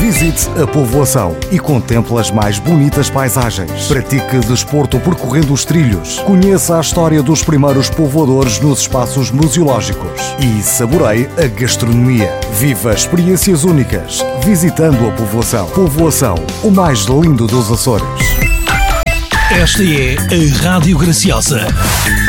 Visite a povoação e contemple as mais bonitas paisagens. Pratique desporto percorrendo os trilhos. Conheça a história dos primeiros povoadores nos espaços museológicos. E saboreie a gastronomia. Viva experiências únicas visitando a povoação. Povoação, o mais lindo dos Açores. Esta é a Rádio Graciosa.